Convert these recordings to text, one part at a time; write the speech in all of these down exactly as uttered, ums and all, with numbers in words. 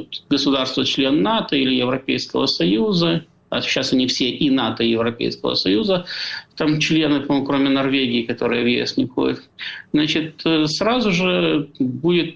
будут государства-члены НАТО или Европейского Союза, а сейчас они все и НАТО, и Европейского Союза, там члены, по-моему, кроме Норвегии, которые в ЕС не входят, значит, сразу же будет,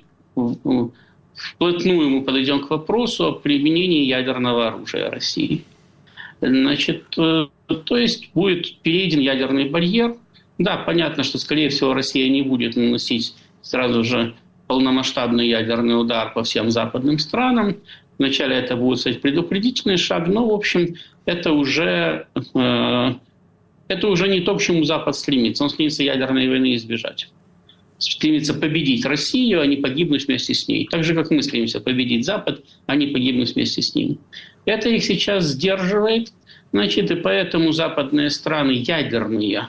вплотную мы подойдем к вопросу о применении ядерного оружия России. Значит, то есть будет перейден ядерный барьер. Да, понятно, что, скорее всего, Россия не будет наносить сразу же полномасштабный ядерный удар по всем западным странам. Вначале это будет, кстати, предупредительный шаг, но, в общем, это уже, э, это уже не то, к чему Запад стремится. Он стремится ядерной войны избежать. Стремится победить Россию, а не погибнуть вместе с ней. Так же, как мы стремимся победить Запад, а не погибнуть вместе с ним. Это их сейчас сдерживает, значит, и поэтому западные страны ядерные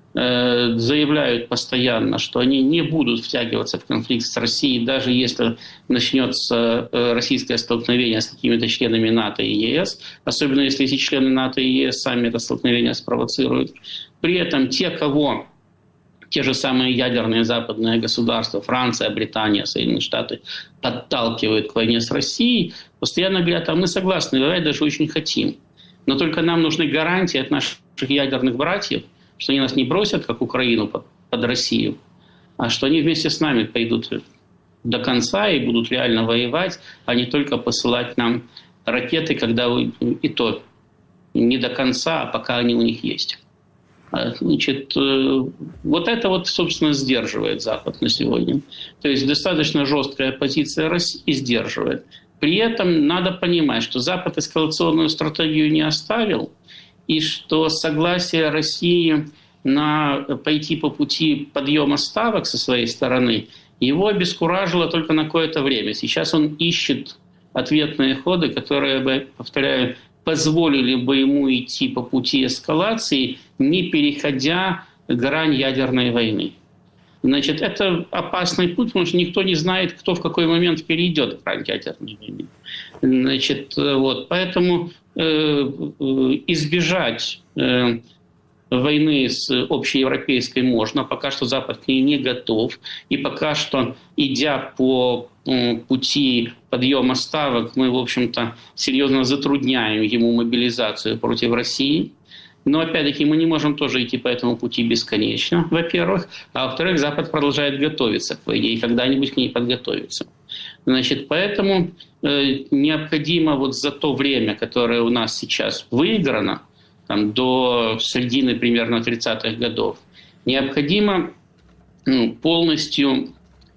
э, заявляют постоянно, что они не будут втягиваться в конфликт с Россией, даже если начнется э, российское столкновение с какими-то членами НАТО и ЕС, особенно если эти члены НАТО и ЕС сами это столкновение спровоцируют. При этом те, кого те же самые ядерные западные государства, Франция, Британия, Соединенные Штаты, подталкивают к войне с Россией, постоянно говорят, а мы согласны, воевать даже очень хотим. Но только нам нужны гарантии от наших ядерных братьев, что они нас не бросят, как Украину, под, под Россию, а что они вместе с нами пойдут до конца и будут реально воевать, а не только посылать нам ракеты, когда и то не до конца, а пока они у них есть. Значит, вот это вот, собственно, сдерживает Запад на сегодня. То есть достаточно жесткая позиция России сдерживает. При этом надо понимать, что Запад эскалационную стратегию не оставил, и что согласие России на пойти по пути подъема ставок со своей стороны его обескуражило только на какое-то время. Сейчас он ищет ответные ходы, которые бы, повторяю, позволили бы ему идти по пути эскалации, не переходя грань ядерной войны. Значит, это опасный путь, потому что никто не знает, кто в какой момент перейдет грань ядерной войны. Значит, вот, поэтому э, избежать э, войны с общеевропейской можно, пока что Запад к ней не готов, и пока что, идя по пути подъема ставок, мы, в общем-то, серьезно затрудняем ему мобилизацию против России. Но, опять-таки, мы не можем тоже идти по этому пути бесконечно, во-первых. А во-вторых, Запад продолжает готовиться к войне и когда-нибудь к ней подготовиться. Значит, поэтому э, необходимо вот за то время, которое у нас сейчас выиграно, там, до середины примерно тридцатых годов, необходимо ну, полностью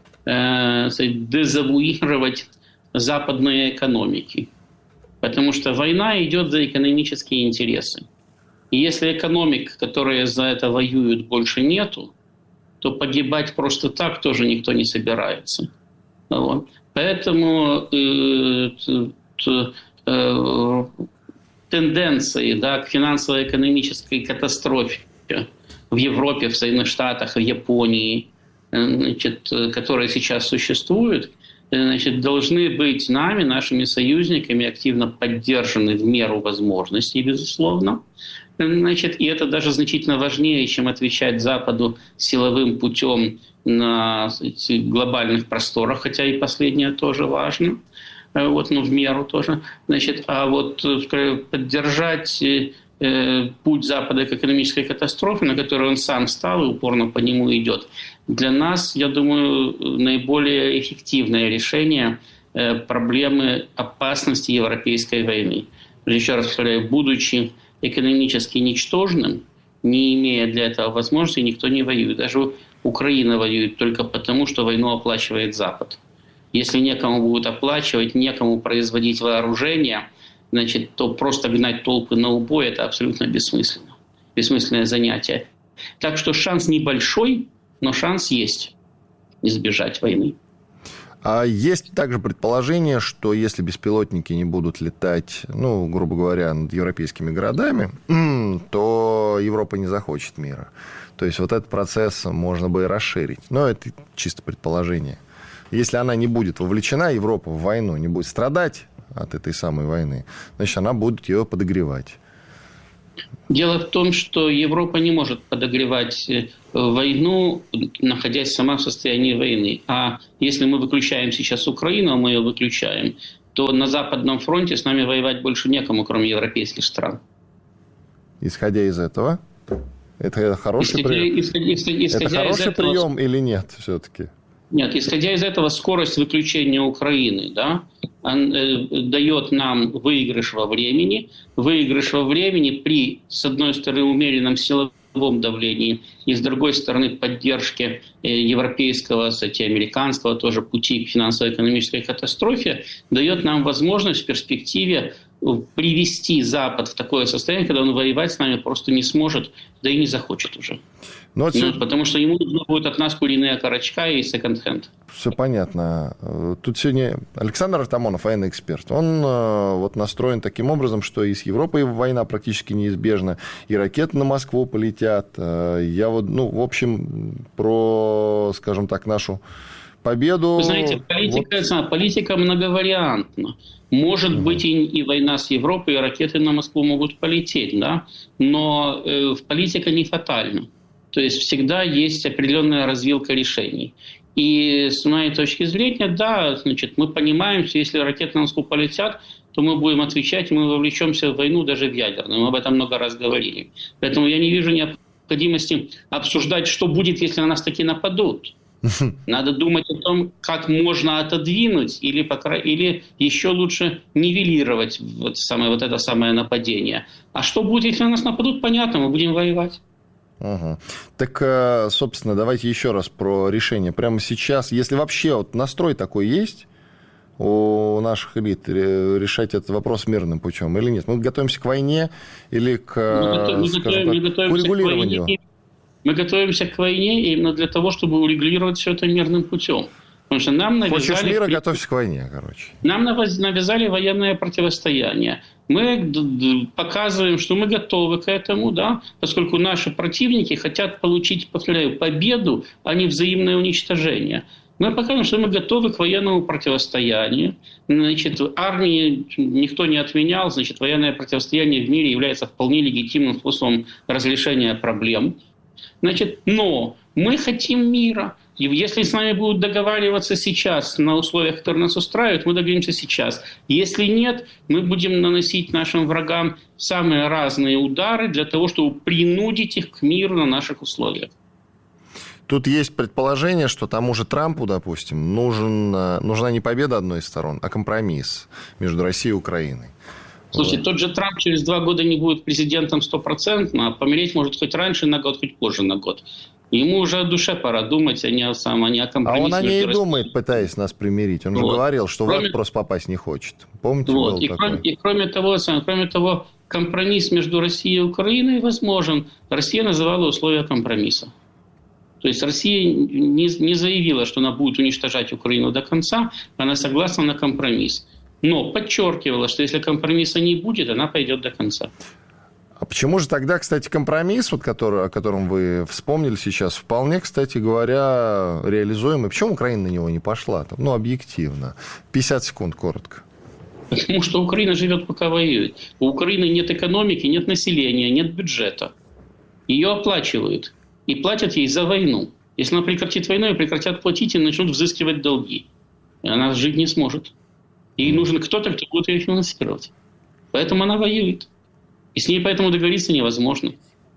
э, дезавуировать западные экономики. Потому что война идет за экономические интересы. И если экономик, которые за это воюют, больше нету, то погибать просто так тоже никто не собирается. Вот. Поэтому э, э, э, тенденции, да, к финансово-экономической катастрофе в Европе, в Соединенных Штатах, в Японии, значит, которые сейчас существуют, значит, должны быть нами, нашими союзниками, активно поддержаны в меру возможностей, безусловно. Значит, и это даже значительно важнее, чем отвечать Западу силовым путем на глобальных просторах, хотя и последнее тоже важно, вот, но в меру тоже. Значит, а вот поддержать э, путь Запада к экономической катастрофе, на который он сам стал и упорно по нему идет, для нас, я думаю, наиболее эффективное решение э, проблемы опасности европейской войны. Еще раз повторяю, будучи экономически ничтожным, не имея для этого возможности, никто не воюет. Даже Украина воюет только потому, что войну оплачивает Запад. Если некому будет оплачивать, некому производить вооружение, значит, то просто гнать толпы на убой – это абсолютно бессмысленно. Бессмысленное занятие. Так что шанс небольшой, но шанс есть избежать войны. А есть также предположение, что если беспилотники не будут летать, ну, грубо говоря, над европейскими городами, то Европа не захочет мира. То есть вот этот процесс можно бы и расширить. Но это чисто предположение. Если она не будет вовлечена, Европа, в войну, не будет страдать от этой самой войны, значит, она будет ее подогревать. Дело в том, что Европа не может подогревать войну, находясь сама в состоянии войны. А если мы выключаем сейчас Украину, а мы ее выключаем, то на Западном фронте с нами воевать больше некому, кроме европейских стран. Исходя из этого, это хороший исходя, прием, исходя, исходя, исходя это хороший этого, прием или нет все-таки? Нет, исходя из этого, скорость выключения Украины, да, он, э, дает нам выигрыш во времени, выигрыш во времени при, с одной стороны, умеренном силовом давлении, и с другой стороны, поддержке э, европейского, кстати, американского тоже пути к финансово-экономической катастрофе, дает нам возможность в перспективе привести Запад в такое состояние, когда он воевать с нами просто не сможет, да и не захочет уже. Ну, вот ну, потому что ему нужно будет от нас куриные окорочка и секонд-хенд. Все понятно. Тут сегодня Александр Артамонов, военный эксперт, он вот настроен таким образом, что и с Европой война практически неизбежна, и ракеты на Москву полетят. Я вот, ну, в общем, про, скажем так, нашу победу... Вы знаете, политика, вот... политика многовариантна. Может угу. быть, и, и война с Европой, и ракеты на Москву могут полететь, да? Но э, политика не фатальна. То есть всегда есть определенная развилка решений. И с моей точки зрения, да, значит, мы понимаем, что если ракеты на Москву полетят, то мы будем отвечать, и мы вовлечемся в войну даже в ядерную. Мы об этом много раз говорили. Поэтому я не вижу необходимости обсуждать, что будет, если на нас таки нападут. Надо думать о том, как можно отодвинуть или, или еще лучше нивелировать вот, самое, вот это самое нападение. А что будет, если на нас нападут, понятно, мы будем воевать. Угу. Так, собственно, давайте еще раз про решение. Прямо сейчас, если вообще вот настрой такой есть у наших элит, решать этот вопрос мирным путем или нет? Мы готовимся к войне или к, мы скажем так, к урегулированию? Мы готовимся к войне именно для того, чтобы урегулировать все это мирным путем. Потому что нам навязали... Хочешь мира, готовься к войне, короче. Нам навязали военное противостояние. Мы показываем, что мы готовы к этому, да, поскольку наши противники хотят получить, повторяю, победу, а не взаимное уничтожение. Мы показываем, что мы готовы к военному противостоянию. Значит, армии никто не отменял, значит, военное противостояние в мире является вполне легитимным способом разрешения проблем. Значит, но мы хотим мира. И если с нами будут договариваться сейчас на условиях, которые нас устраивают, мы договоримся сейчас. Если нет, мы будем наносить нашим врагам самые разные удары для того, чтобы принудить их к миру на наших условиях. Тут есть предположение, что тому же Трампу, допустим, нужен, нужна не победа одной из сторон, а компромисс между Россией и Украиной. Слушайте, вот. Тот же Трамп через два года не будет президентом стопроцентно, а помереть может хоть раньше на год, хоть позже на год. Ему уже о душе пора думать, а не о, сам, а не о компромиссе. А он о ней и думает, пытаясь нас примирить. Он вот. же говорил, что кроме... в ад просто попасть не хочет. Помните, вот. был и, такой? кроме, и кроме того, сам, кроме того, компромисс между Россией и Украиной возможен. Россия называла условия компромисса. То есть Россия не, не заявила, что она будет уничтожать Украину до конца, она согласна на компромисс. Но подчеркивала, что если компромисса не будет, она пойдет до конца. А почему же тогда, кстати, компромисс, вот который, о котором вы вспомнили сейчас, вполне, кстати говоря, реализуемый? Почему Украина на него не пошла? Там, ну, объективно. пятьдесят секунд, коротко. Потому что Украина живет, пока воюет. У Украины нет экономики, нет населения, нет бюджета. Ее оплачивают. И платят ей за войну. Если она прекратит войну, и прекратят платить, и начнут взыскивать долги. И она жить не сможет. Ей нужен кто-то, кто будет ее финансировать. Поэтому она воюет. И с ней поэтому договориться невозможно.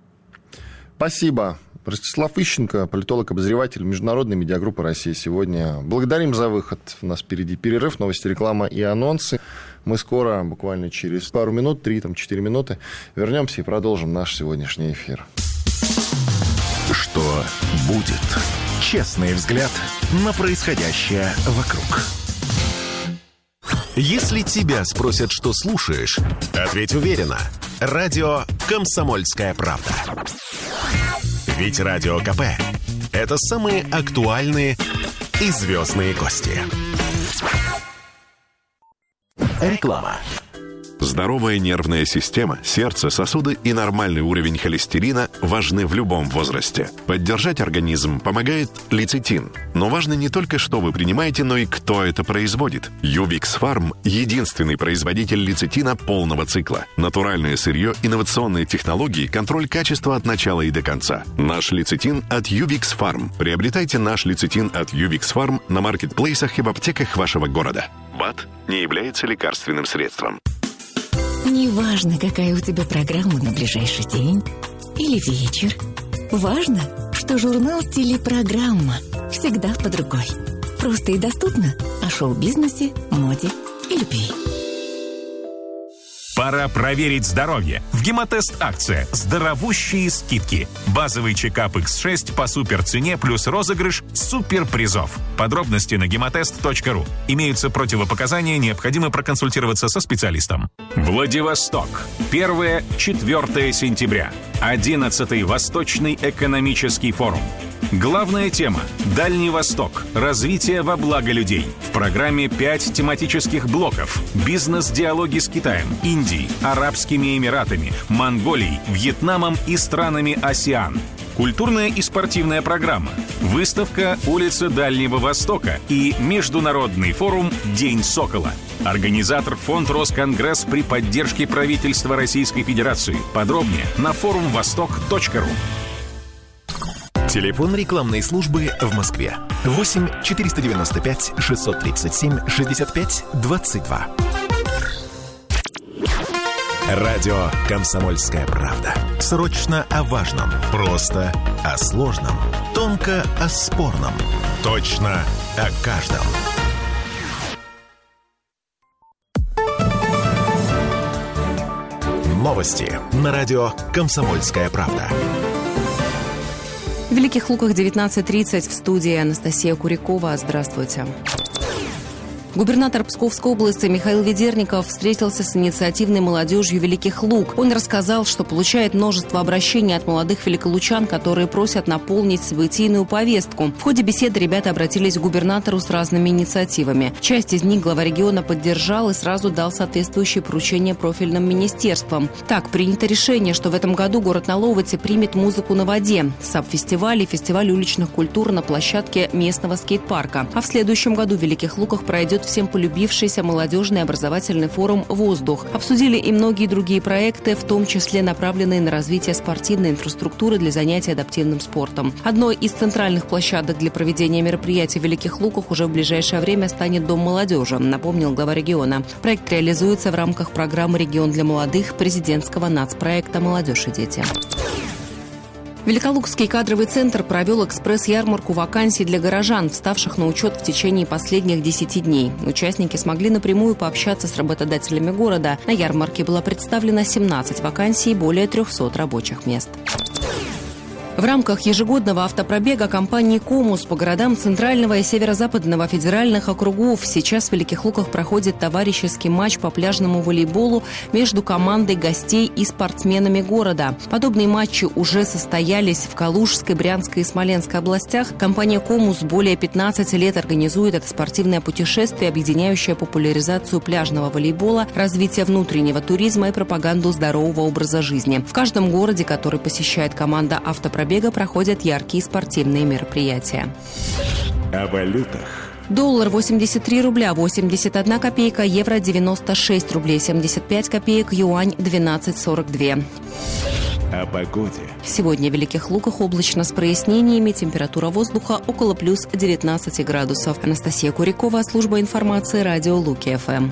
Спасибо. Ростислав Ищенко, политолог-обозреватель Международной медиагруппы «Россия сегодня». Благодарим за выход. У нас впереди перерыв, новости, реклама и анонсы. Мы скоро, буквально через пару минут, три-четыре минуты, вернемся и продолжим наш сегодняшний эфир. Что будет? Честный взгляд на происходящее вокруг. Если тебя спросят, что слушаешь, ответь уверенно. Радио «Комсомольская правда». Ведь Радио КП – это самые актуальные и звездные гости. Реклама. Здоровая нервная система, сердце, сосуды и нормальный уровень холестерина важны в любом возрасте. Поддержать организм помогает лецитин. Но важно не только, что вы принимаете, но и кто это производит. Ювикс Фарм – единственный производитель лецитина полного цикла. Натуральное сырье, инновационные технологии, контроль качества от начала и до конца. Наш лецитин от Ювикс Фарм. Приобретайте наш лецитин от Ювикс Фарм на маркетплейсах и в аптеках вашего города. БАД не является лекарственным средством. Неважно, какая у тебя программа на ближайший день или вечер. Важно, что журнал «Телепрограмма» всегда под рукой. Просто и доступно о шоу-бизнесе, моде и любви. Пора проверить здоровье. В Гемотест акция «Здоровущие скидки». Базовый чекап икс шесть по суперцене плюс розыгрыш суперпризов. Подробности на гемотест точка ру. Имеются противопоказания, необходимо проконсультироваться со специалистом. Владивосток. первое-четвёртое сентября. одиннадцатый Восточный экономический форум. Главная тема – Дальний Восток. Развитие во благо людей. В программе пять тематических блоков. Бизнес-диалоги с Китаем, Индией, Арабскими Эмиратами, Монголией, Вьетнамом и странами АСЕАН. Культурная и спортивная программа. Выставка «Улица Дальнего Востока» и Международный форум «День Сокола». Организатор фонд «Росконгресс» при поддержке правительства Российской Федерации. Подробнее на форум восток точка ру. Телефон рекламной службы в Москве. восемь четыреста девяносто пять шестьсот тридцать семь шестьдесят пять двадцать два. Радио «Комсомольская правда». Срочно о важном. Просто о сложном. Тонко о спорном. Точно о каждом. Новости на радио «Комсомольская правда». В Великих Луках девятнадцать тридцать, в студии Анастасия Курякова. Здравствуйте. Губернатор Псковской области Михаил Ведерников встретился с инициативной молодежью Великих Луг. Он рассказал, что получает множество обращений от молодых великолучан, которые просят наполнить событийную повестку. В ходе беседы ребята обратились к губернатору с разными инициативами. Часть из них глава региона поддержал и сразу дал соответствующие поручения профильным министерствам. Так, принято решение, что в этом году город Наловати примет музыку на воде, САП-фестиваль и фестиваль уличных культур на площадке местного скейт-парка. А в следующем году в Великих Луках пройдет всем полюбившийся молодежный образовательный форум «Воздух». Обсудили и многие другие проекты, в том числе направленные на развитие спортивной инфраструктуры для занятий адаптивным спортом. Одной из центральных площадок для проведения мероприятий в Великих Луках уже в ближайшее время станет Дом молодежи, напомнил глава региона. Проект реализуется в рамках программы «Регион для молодых» президентского нацпроекта «Молодежь и дети». Великолукский кадровый центр провел экспресс-ярмарку вакансий для горожан, вставших на учет в течение последних десяти дней. Участники смогли напрямую пообщаться с работодателями города. На ярмарке было представлено семнадцать вакансий и более трехсот рабочих мест. В рамках ежегодного автопробега компании «Комус» по городам Центрального и Северо-Западного федеральных округов сейчас в Великих Луках проходит товарищеский матч по пляжному волейболу между командой гостей и спортсменами города. Подобные матчи уже состоялись в Калужской, Брянской и Смоленской областях. Компания «Комус» более пятнадцати лет организует это спортивное путешествие, объединяющее популяризацию пляжного волейбола, развитие внутреннего туризма и пропаганду здорового образа жизни. В каждом городе, который посещает команда автопробега, Бега проходят яркие спортивные мероприятия. О валютах. Доллар восемьдесят три рубля восемьдесят одна копейка, евро девяносто шесть рублей семьдесят пять копеек, юань двенадцать сорок два. О погоде. Сегодня в Великих Луках облачно с прояснениями, температура воздуха около плюс девятнадцати градусов. Анастасия Курякова, служба информации, радио Луки-ФМ.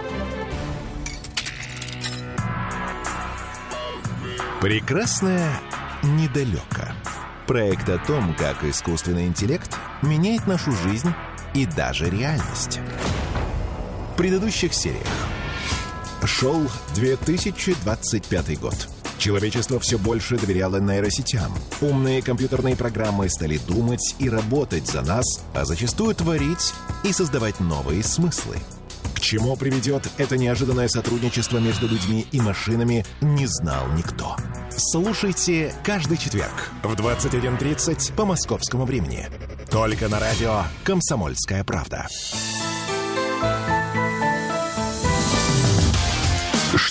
Прекрасное недалеко. Проект о том, как искусственный интеллект меняет нашу жизнь и даже реальность. В предыдущих сериях. Шел две тысячи двадцать пятый год. Человечество все больше доверяло нейросетям. Умные компьютерные программы стали думать и работать за нас, а зачастую творить и создавать новые смыслы. К чему приведет это неожиданное сотрудничество между людьми и машинами, не знал никто. Слушайте каждый четверг в двадцать один тридцать по московскому времени. Только на радио «Комсомольская правда».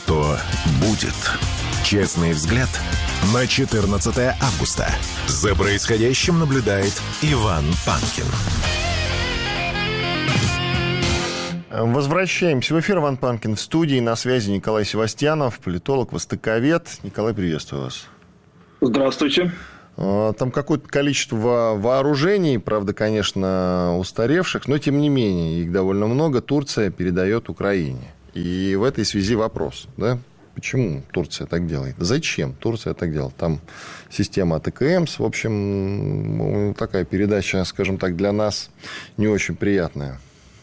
будет. Честный взгляд на четырнадцатое августа. За происходящим наблюдает Иван Панкин. Возвращаемся в эфир. Иван Панкин в студии. На связи Николай Севастьянов, политолог, востоковед. Николай, приветствую вас. Здравствуйте. Там какое-то количество вооружений, правда, конечно, устаревших, но тем не менее их довольно много, Турция передает Украине. И в этой связи вопрос, да? Почему Турция так делает? Зачем Турция так делает? Там система АТКМС, в общем, такая передача, скажем так, для нас не очень приятная.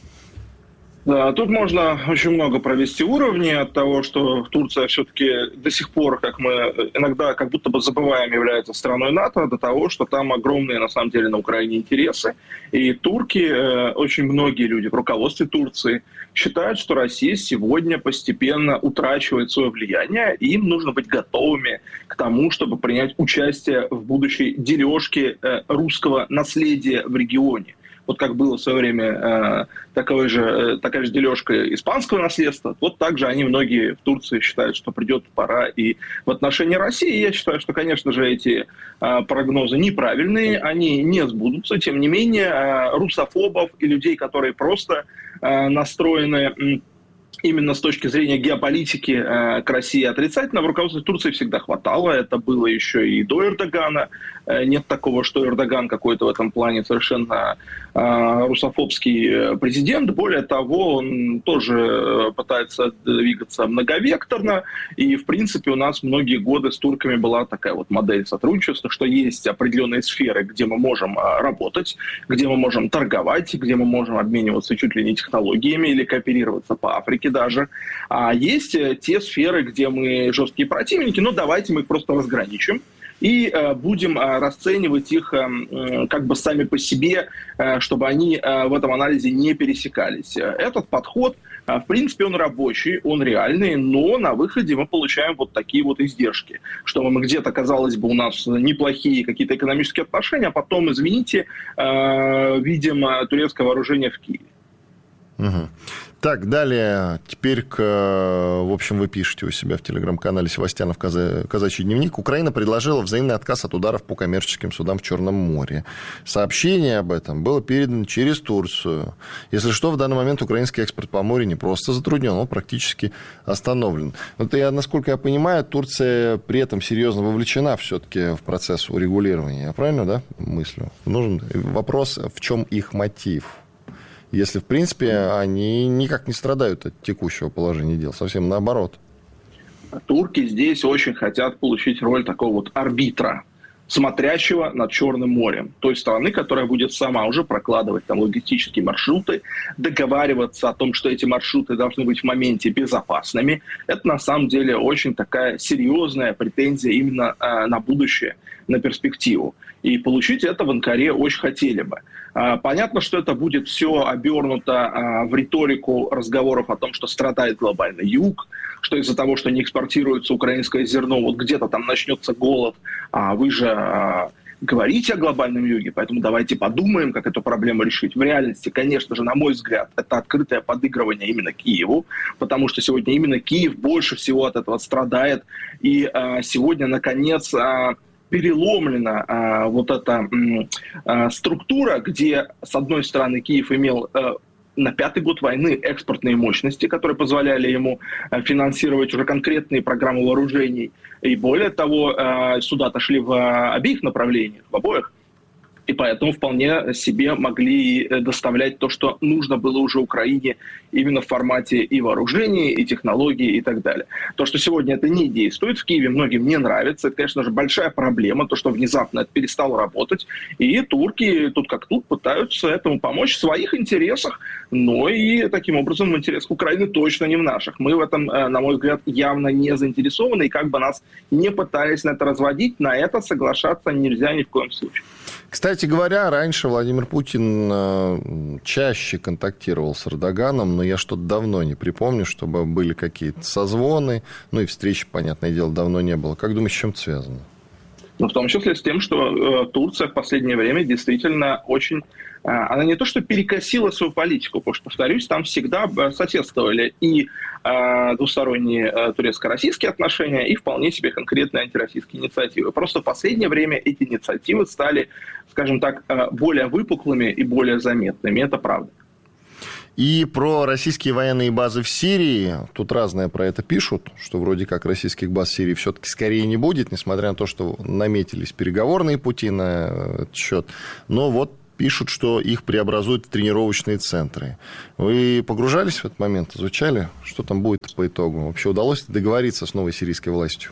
Да, тут можно очень много провести уровней от того, что Турция все-таки до сих пор, как мы иногда как будто бы забываем, является страной НАТО, до того, что там огромные на самом деле на Украине интересы. И турки, очень многие люди в руководстве Турции считают, что Россия сегодня постепенно утрачивает свое влияние, и им нужно быть готовыми к тому, чтобы принять участие в будущей дележке русского наследия в регионе. Вот как было в свое время э, такой же, э, такая же дележка испанского наследства, вот так же они, многие в Турции, считают, что придет пора и в отношении России. Я считаю, что, конечно же, эти э, прогнозы неправильные, они не сбудутся. Тем не менее, э, русофобов и людей, которые просто э, настроены... Э, именно с точки зрения геополитики э, к России отрицательно, в руководстве Турции всегда хватало. Это было еще и до Эрдогана. Э, нет такого, что Эрдоган какой-то в этом плане совершенно э, русофобский президент. Более того, он тоже пытается двигаться многовекторно. И, в принципе, у нас многие годы с турками была такая вот модель сотрудничества, что есть определенные сферы, где мы можем э, работать, где мы можем торговать, где мы можем обмениваться чуть ли не технологиями или кооперироваться по Африке даже. А есть те сферы, где мы жесткие противники, но давайте мы их просто разграничим и э, будем э, расценивать их э, как бы сами по себе, э, чтобы они э, в этом анализе не пересекались. Этот подход, э, в принципе, он рабочий, он реальный, но на выходе мы получаем вот такие вот издержки, что мы где-то, казалось бы, у нас неплохие какие-то экономические отношения, а потом, извините, э, видим турецкое вооружение в Киеве. Угу. Так, далее, теперь, к, в общем, вы пишете у себя в телеграм-канале Севастьянов «Казачий дневник». Украина предложила взаимный отказ от ударов по коммерческим судам в Черном море. Сообщение об этом было передано через Турцию. Если что, в данный момент украинский экспорт по морю не просто затруднен, он практически остановлен. Вот я, насколько я понимаю, Турция при этом серьезно вовлечена все-таки в процесс урегулирования. Я правильно, да, мыслю? Нужен вопрос, в чем их мотив? Если, в принципе, они никак не страдают от текущего положения дел, совсем наоборот. Турки здесь очень хотят получить роль такого вот арбитра, смотрящего над Черным морем. Той страны, которая будет сама уже прокладывать там логистические маршруты, договариваться о том, что эти маршруты должны быть в моменте безопасными. Это на самом деле очень такая серьезная претензия именно э, на будущее, на перспективу. И получить это в Анкаре очень хотели бы. Понятно, что это будет все обернуто в риторику разговоров о том, что страдает глобальный юг, что из-за того, что не экспортируется украинское зерно, вот где-то там начнется голод, а вы же говорите о глобальном юге, поэтому давайте подумаем, как эту проблему решить. В реальности, конечно же, на мой взгляд, это открытое подыгрывание именно Киеву, потому что сегодня именно Киев больше всего от этого страдает. И сегодня, наконец, переломлена а, вот эта а, структура, где, с одной стороны, Киев имел а, на пятый год войны экспортные мощности, которые позволяли ему а, финансировать уже конкретные программы вооружений. И более того, а, суда-то шли в а, обеих направлениях, в обоих. И поэтому вполне себе могли доставлять то, что нужно было уже Украине именно в формате и вооружений, и технологий, и так далее. То, что сегодня это не действует, в Киеве многим не нравится. Это, конечно же, большая проблема, то, что внезапно это перестало работать. И турки тут как тут пытаются этому помочь в своих интересах, но и таким образом в интересах Украины точно не в наших. Мы в этом, на мой взгляд, явно не заинтересованы, и как бы нас не пытались на это разводить, на это соглашаться нельзя ни в коем случае. Кстати говоря, раньше Владимир Путин чаще контактировал с Эрдоганом, но я что-то давно не припомню, чтобы были какие-то созвоны, ну и встречи, понятное дело, давно не было. Как думаешь, с чем это связано? Ну, в том числе с тем, что э, Турция в последнее время действительно очень она не то что перекосила свою политику, потому что, повторюсь, там всегда соседствовали и двусторонние турецко-российские отношения, и вполне себе конкретные антироссийские инициативы. Просто в последнее время эти инициативы стали, скажем так, более выпуклыми и более заметными. Это правда. И про российские военные базы в Сирии, тут разное про это пишут, что вроде как российских баз в Сирии все-таки скорее не будет, несмотря на то, что наметились переговорные пути на этот счет. Но вот пишут, что их преобразуют в тренировочные центры. Вы погружались в этот момент, изучали, что там будет по итогу? Вообще удалось договориться с новой сирийской властью?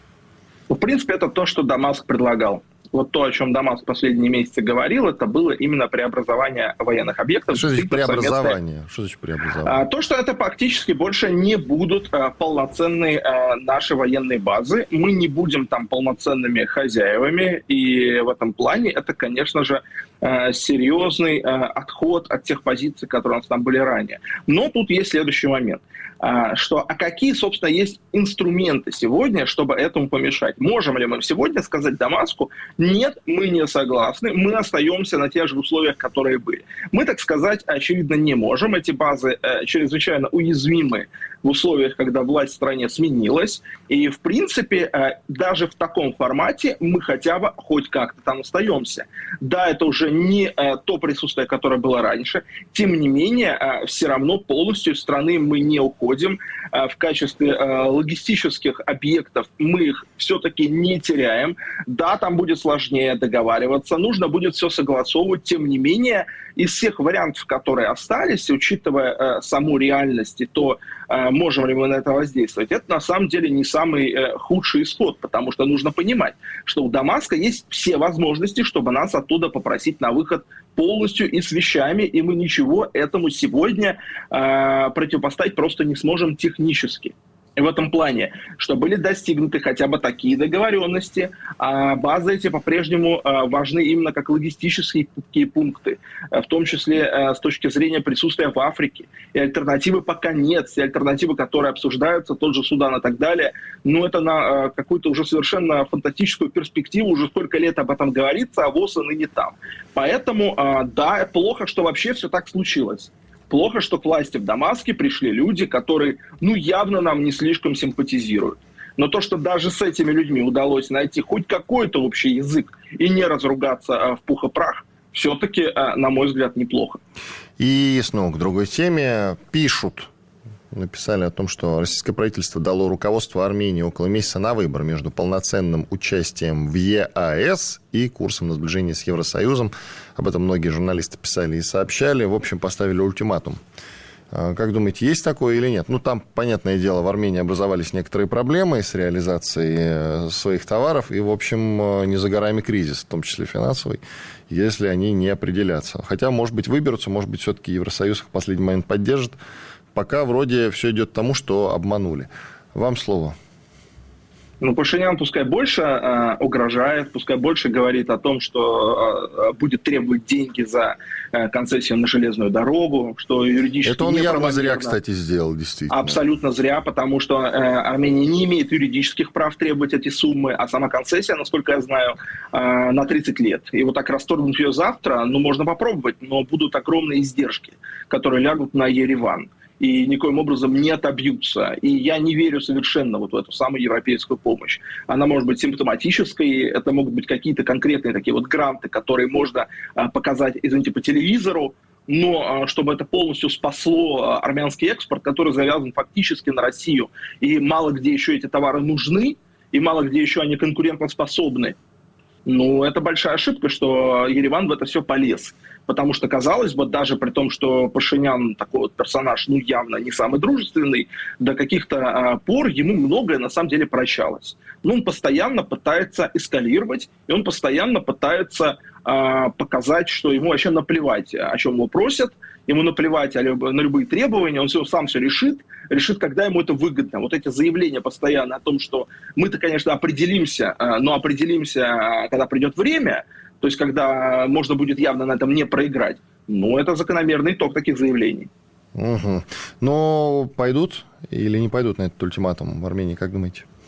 В принципе, это то, что Дамаск предлагал. Вот то, о чем Дамаск в последние месяцы говорил, это было именно преобразование военных объектов. Что значит преобразование? Что значит преобразование? То, что это фактически больше не будут полноценные наши военные базы. Мы не будем там полноценными хозяевами. И в этом плане это, конечно же, серьезный отход от тех позиций, которые у нас там были ранее. Но тут есть следующий момент. Что, а какие, собственно, есть инструменты сегодня, чтобы этому помешать? Можем ли мы сегодня сказать Дамаску: нет, мы не согласны, мы остаемся на тех же условиях, которые были? Мы, так сказать, очевидно, не можем. Эти базы э, чрезвычайно уязвимы в условиях, когда власть в стране сменилась. И, в принципе, э, даже в таком формате мы хотя бы хоть как-то там остаемся. Да, это уже не э, то присутствие, которое было раньше. Тем не менее, э, все равно полностью из страны мы не уходим. В качестве логистических объектов мы их все-таки не теряем. Да, там будет сложнее договариваться, нужно будет все согласовывать. Тем не менее, из всех вариантов, которые остались, учитывая саму реальность и то, можем ли мы на это воздействовать, это на самом деле не самый худший исход, потому что нужно понимать, что у Дамаска есть все возможности, чтобы нас оттуда попросить на выход полностью и с вещами, и мы ничего этому сегодня э, противопоставить просто не сможем технически. И в этом плане, что были достигнуты хотя бы такие договоренности, а базы эти по-прежнему э, важны именно как логистические пункты, э, в том числе э, с точки зрения присутствия в Африке. И альтернативы пока нет, и альтернативы, которые обсуждаются, тот же Судан и так далее, но это на э, какую-то уже совершенно фантастическую перспективу, уже сколько лет об этом говорится, а ВОЗ и ныне там. Поэтому, э, да, плохо, что вообще все так случилось. Плохо, что к власти в Дамаске пришли люди, которые, ну, явно нам не слишком симпатизируют. Но то, что даже с этими людьми удалось найти хоть какой-то общий язык и не разругаться в пух и прах, все-таки, на мой взгляд, неплохо. И снова к другой теме. Пишут, написали о том, что российское правительство дало руководству Армении около месяца на выбор между полноценным участием в ЕАЭС и курсом на сближение с Евросоюзом. Об этом многие журналисты писали и сообщали. В общем, поставили ультиматум. Как думаете, есть такое или нет? Ну, там, понятное дело, в Армении образовались некоторые проблемы с реализацией своих товаров. И, в общем, не за горами кризис, в том числе финансовый, если они не определятся. Хотя, может быть, выберутся, может быть, все-таки Евросоюз их в последний момент поддержит. Пока вроде все идет к тому, что обманули. Вам слово. Ну, Пашинян пускай больше э, угрожает, пускай больше говорит о том, что э, будет требовать деньги за э, концессию на железную дорогу, что юридически это он явно зря, кстати, сделал, действительно. Абсолютно зря, потому что э, Армения не имеет юридических прав требовать эти суммы, а сама концессия, насколько я знаю, э, на тридцать лет. И вот так расторгнуть ее завтра, ну, можно попробовать, но будут огромные издержки, которые лягут на Ереван. И никоим образом не отобьются. И я не верю совершенно вот в эту самую европейскую помощь. Она может быть симптоматической, это могут быть какие-то конкретные такие вот гранты, которые можно а, показать, извините, по телевизору, но а, чтобы это полностью спасло а, армянский экспорт, который завязан фактически на Россию, и мало где еще эти товары нужны, и мало где еще они конкурентоспособны. Ну, это большая ошибка, что Ереван в это все полез. Потому что, казалось бы, даже при том, что Пашинян такой вот персонаж, ну, явно не самый дружественный, до каких-то а, пор ему многое на самом деле прощалось. Но он постоянно пытается эскалировать, и он постоянно пытается а, показать, что ему вообще наплевать, о чем его просят, ему наплевать на любые требования, он все, сам все решит, решит, когда ему это выгодно. Вот эти заявления постоянно о том, что мы-то, конечно, определимся, но определимся, когда придет время, то есть когда можно будет явно на этом не проиграть. Ну, это закономерный итог таких заявлений. Угу. Но пойдут или не пойдут на этот ультиматум в Армении, как думаете?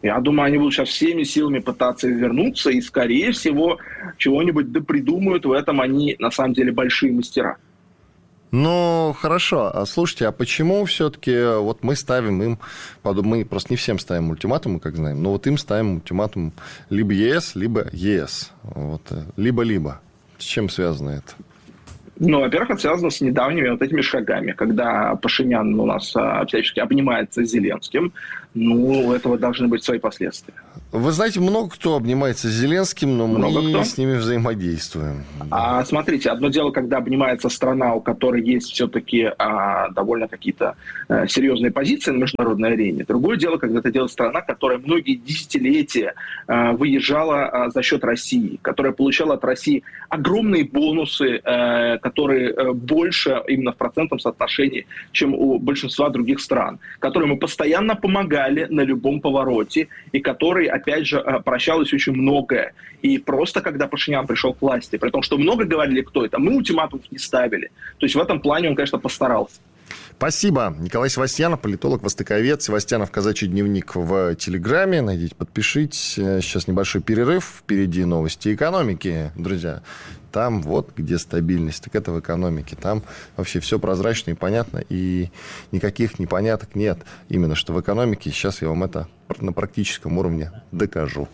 Я думаю, они будут сейчас всеми силами пытаться вернуться, и, скорее всего, чего-нибудь допридумают. В этом они, на самом деле, большие мастера. Ну, хорошо. А слушайте, а почему все-таки вот мы ставим им, мы просто не всем ставим ультиматумы, как знаем, но вот им ставим ультиматум либо ЕС, либо ЕС. Вот, либо-либо. С чем связано это? Ну, во-первых, это связано с недавними вот этими шагами, когда Пашинян у нас а, всячески обнимается с Зеленским. Ну, у этого должны быть свои последствия. Вы знаете, много кто обнимается с Зеленским, но много мы кто? с ними взаимодействуем. А, смотрите, одно дело, когда обнимается страна, у которой есть все-таки а, довольно какие-то а, серьезные позиции на международной арене. Другое дело, когда это делает страна, которая многие десятилетия а, выезжала а, за счет России, которая получала от России огромные бонусы, а, которые а, больше именно в процентном соотношении, чем у большинства других стран, которым мы постоянно помогали на любом повороте, и который, опять же, прощалось очень многое. И просто когда Пашинян пришел к власти, при том, что много говорили, кто это, мы ультиматумов не ставили. То есть в этом плане он, конечно, постарался. Спасибо. Николай Севастьянов, политолог, востоковед. Севастьянов, казачий дневник в Телеграме. Найдите, подпишитесь. Сейчас небольшой перерыв. Впереди новости экономики, друзья. Там вот где стабильность, так это в экономике. Там вообще все прозрачно и понятно, и никаких непоняток нет. Именно что в экономике. Сейчас я вам это на практическом уровне докажу.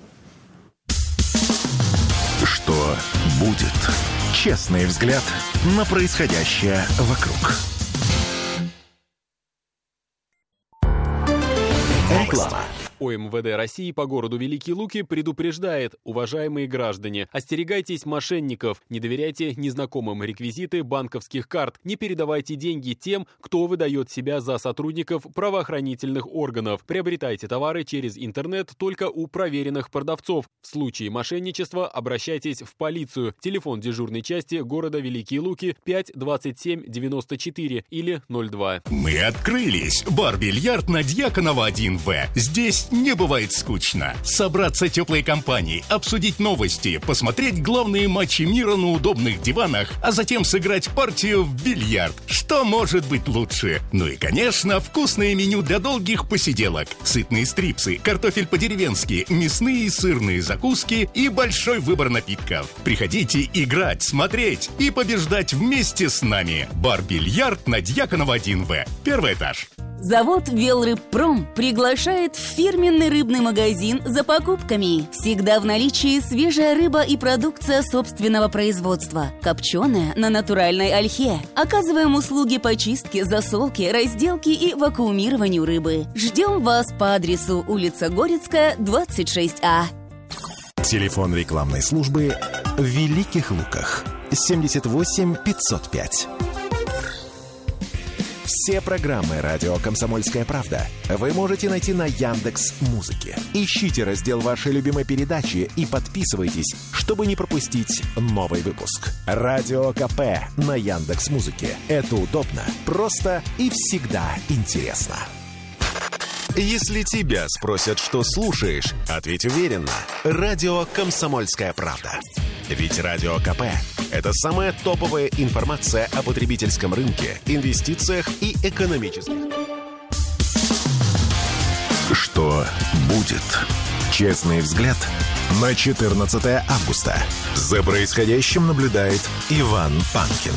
Что будет? Честный взгляд на происходящее вокруг. Реклама. О эм вэ дэ России по городу Великие Луки предупреждает: уважаемые граждане, остерегайтесь мошенников, не доверяйте незнакомым реквизиты банковских карт, не передавайте деньги тем, кто выдает себя за сотрудников правоохранительных органов, приобретайте товары через интернет только у проверенных продавцов. В случае мошенничества обращайтесь в полицию. Телефон дежурной части города Великие Луки пять двадцать семь девяносто четыре или ноль два. Мы открылись. Бар-бильярд на Дьяконова один вэ. Здесь не бывает скучно. Собраться теплой компанией, обсудить новости, посмотреть главные матчи мира на удобных диванах, а затем сыграть партию в бильярд. Что может быть лучше? Ну и, конечно, вкусное меню для долгих посиделок. Сытные стрипсы, картофель по-деревенски, мясные и сырные закуски и большой выбор напитков. Приходите играть, смотреть и побеждать вместе с нами. Бар-бильярд на Дьяконова один вэ. Первый этаж. Завод «Велрыбпром» приглашает в фирменный рыбный магазин за покупками. Всегда в наличии свежая рыба и продукция собственного производства. Копченая на натуральной ольхе. Оказываем услуги по чистке, засолке, разделке и вакуумированию рыбы. Ждем вас по адресу улица Горецкая, двадцать шесть А. Телефон рекламной службы в Великих Луках. семьдесят восемь пятьсот пять. Все программы «Радио Комсомольская правда» вы можете найти на Яндекс.Музыке. Ищите раздел вашей любимой передачи и подписывайтесь, чтобы не пропустить новый выпуск. Радио КП на Яндекс.Музыке. Это удобно, просто и всегда интересно. Если тебя спросят, что слушаешь, ответь уверенно. Радио «Комсомольская правда». Ведь Радио КП – это самая топовая информация о потребительском рынке, инвестициях и экономических. Что будет? Честный взгляд на четырнадцатое августа. За происходящим наблюдает Иван Панкин.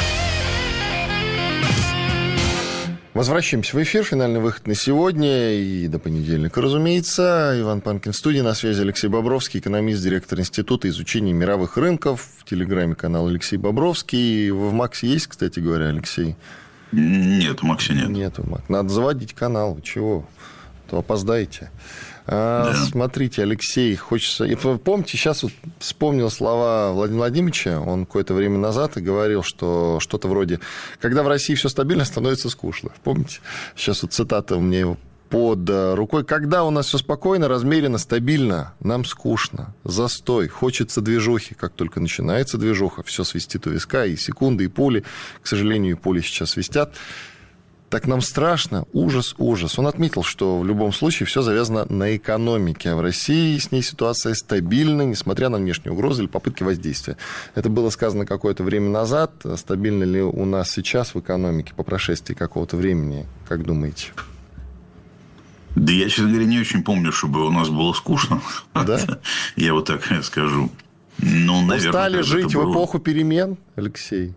Возвращаемся в эфир. Финальный выход на сегодня и до понедельника, разумеется. Иван Панкин в студии. На связи Алексей Бобровский, экономист, директор Института изучения мировых рынков. В Телеграме канал Алексей Бобровский. Вы в Максе есть, кстати говоря, Алексей? Нет, в Максе нет. Нет, в Максе. Надо заводить канал. Вы чего? То опоздаете. А, да. Смотрите, Алексей, хочется... Помните, сейчас вот вспомнил слова Владимира Владимировича, он какое-то время назад и говорил, что что-то вроде «когда в России все стабильно, становится скучно». Помните? Сейчас вот цитата у меня его под рукой. «Когда у нас все спокойно, размеренно, стабильно, нам скучно, застой, хочется движухи». Как только начинается движуха, все свистит у виска, и секунды, и пули. К сожалению, и пули сейчас свистят. Так нам страшно, ужас, ужас. Он отметил, что в любом случае все завязано на экономике, а в России с ней ситуация стабильна, несмотря на внешние угрозы или попытки воздействия. Это было сказано какое-то время назад. Стабильно ли у нас сейчас в экономике по прошествии какого-то времени, как думаете? Да я, честно говоря, не очень помню, чтобы у нас было скучно. Да? Я вот так скажу. Ну, наверное, устали жить в было... эпоху перемен, Алексей?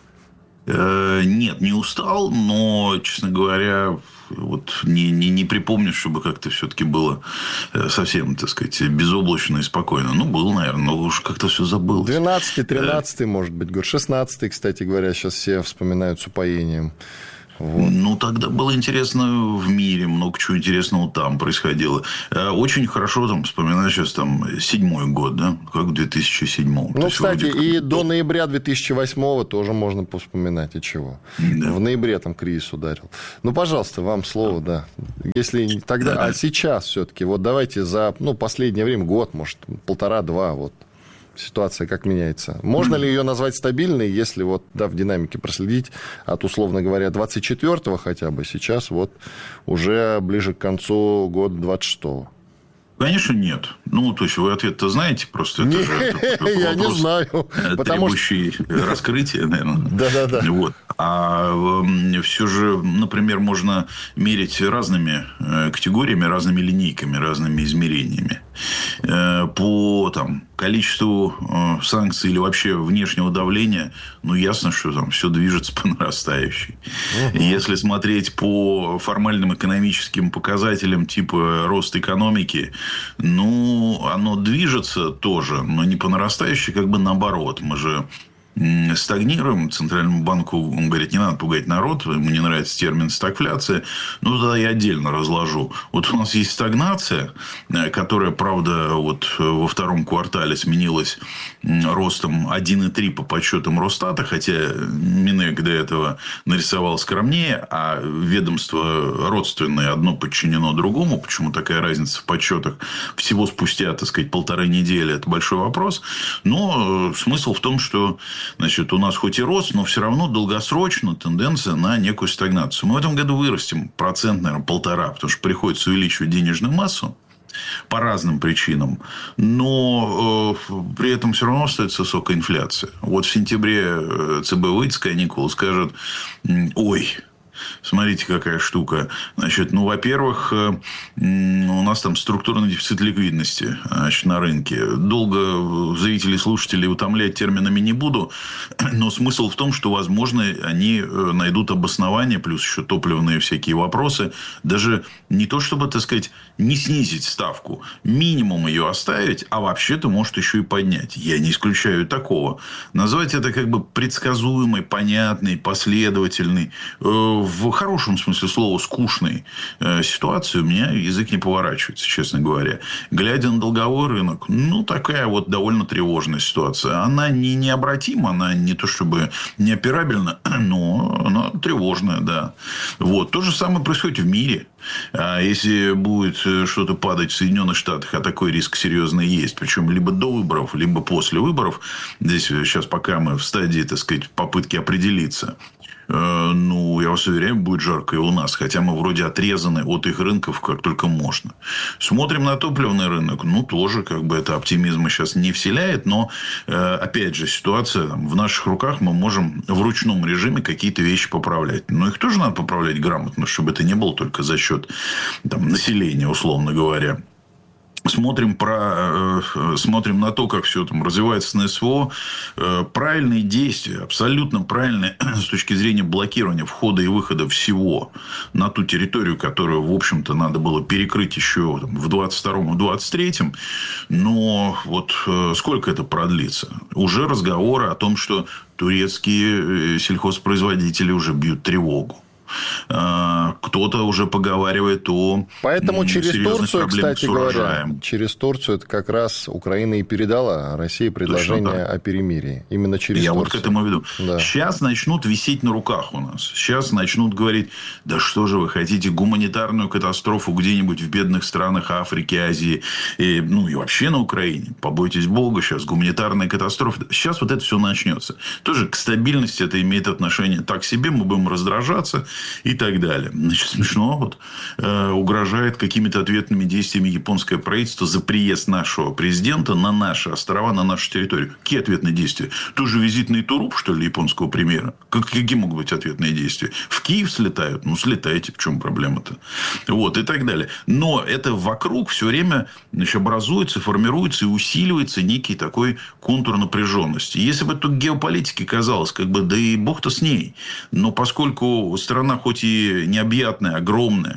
Э, нет, не устал, но, честно говоря, вот не, не, не припомню, чтобы как-то все-таки было совсем, так сказать, безоблачно и спокойно. Ну, было, наверное, но уж как-то все забылось. двенадцатый, тринадцатый, может быть, год. шестнадцатый, кстати говоря, сейчас все вспоминают с упоением. Вот. Ну, тогда было интересно в мире, много чего интересного там происходило. Очень хорошо там вспоминаю сейчас там седьмой год, да, как в две тысячи седьмом. Ну, кстати, и как... до ноября две тысячи восьмого тоже можно повспоминать, и чего. Да. В ноябре там кризис ударил. Ну, пожалуйста, вам слово, да. Если тогда, да. А сейчас все-таки, вот давайте за, ну, последнее время, год, может, полтора-два, вот. Ситуация как меняется. Можно ли ее назвать стабильной, если вот, да, в динамике проследить от, условно говоря, двадцать четвёртого хотя бы, сейчас вот уже ближе к концу года двадцать шестого? Конечно, нет. Ну, то есть, вы ответ-то знаете, просто это не, же я не знаю. Требующий что... раскрытия, наверное. Да-да-да. Вот. А все же, например, можно мерить разными категориями, разными линейками, разными измерениями. По там, количеству санкций или вообще внешнего давления, ну, ясно, что там все движется по нарастающей. Угу. Если смотреть по формальным экономическим показателям типа рост экономики, ну, оно движется тоже, но не по нарастающей, как бы наоборот. Мы же стагнируем. Центральному банку, он говорит, не надо пугать народ, ему не нравится термин стагфляция. Ну, тогда я отдельно разложу. Вот у нас есть стагнация, которая, правда, вот во втором квартале сменилась ростом один и три по подсчетам Росстата, хотя Минэк до этого нарисовал скромнее, а ведомство родственное одно подчинено другому. Почему такая разница в подсчетах всего спустя, так сказать, полторы недели? Это большой вопрос. Но смысл в том, что значит, у нас хоть и рост, но все равно долгосрочно тенденция на некую стагнацию. Мы в этом году вырастем процент, наверное, полтора, потому что приходится увеличивать денежную массу по разным причинам, но э, при этом все равно остается высокая инфляция. Вот в сентябре ЦБ выйдет с каникул и скажет, ой, смотрите, какая штука. Значит, ну, во-первых, у нас там структурный дефицит ликвидности, значит, на рынке. Долго зрителей, слушателей утомлять терминами не буду, но смысл в том, что, возможно, они найдут обоснование, плюс еще топливные всякие вопросы, даже не то, чтобы, так сказать, не снизить ставку, минимум ее оставить, а вообще-то может еще и поднять. Я не исключаю такого. Назвать это как бы предсказуемый, понятный, последовательный, в хорошем смысле слова, скучной э, ситуации у меня язык не поворачивается, честно говоря. Глядя на долговой рынок, ну, такая вот довольно тревожная ситуация. Она не необратима, она не то чтобы неоперабельна, но она тревожная, да. Вот. То же самое происходит в мире. А если будет что-то падать в Соединенных Штатах, а такой риск серьезный есть, причем либо до выборов, либо после выборов, здесь сейчас пока мы в стадии, так сказать, попытки определиться, ну, я вас уверяю, будет жарко и у нас. Хотя мы вроде отрезаны от их рынков как только можно. Смотрим на топливный рынок. Ну, тоже как бы это оптимизма сейчас не вселяет. Но, опять же, ситуация там, в наших руках. Мы можем в ручном режиме какие-то вещи поправлять. Но их тоже надо поправлять грамотно, чтобы это не было только за счет там, населения, условно говоря. Смотрим, про, э, смотрим на то, как все там развивается на СВО. Э, правильные действия, абсолютно правильные с точки зрения блокирования входа и выхода всего на ту территорию, которую, в общем-то, надо было перекрыть еще там, в двадцать втором и двадцать третьем. Но вот э, сколько это продлится? Уже разговоры о том, что турецкие сельхозпроизводители уже бьют тревогу. Кто-то уже поговаривает о Поэтому через Турцию, кстати говоря, через Турцию это как раз Украина и передала России предложение Точно, да. о перемирии. Именно через Я Турцию. вот к этому веду. Да. Сейчас начнут висеть на руках у нас. Сейчас начнут говорить, да что же вы хотите, гуманитарную катастрофу где-нибудь в бедных странах Африки, Азии, и, ну и вообще на Украине. Побойтесь Бога, сейчас гуманитарная катастрофа. Сейчас вот это все начнется. Тоже к стабильности это имеет отношение так себе, мы будем раздражаться. и так далее. Значит, смешно, вот, э, угрожает какими-то ответными действиями японское правительство за приезд нашего президента на наши острова, на нашу территорию. Какие ответные действия? Тоже визитный туруп, что ли, японского премьера? Как, какие могут быть ответные действия? В Киев слетают? Ну, слетайте. В чем проблема-то? Вот, и так далее. Но это вокруг все время, значит, образуется, формируется и усиливается некий такой контур напряженности. Если бы тут геополитике казалось, как бы, да и бог-то с ней. Но поскольку страна хоть и необъятная, огромная,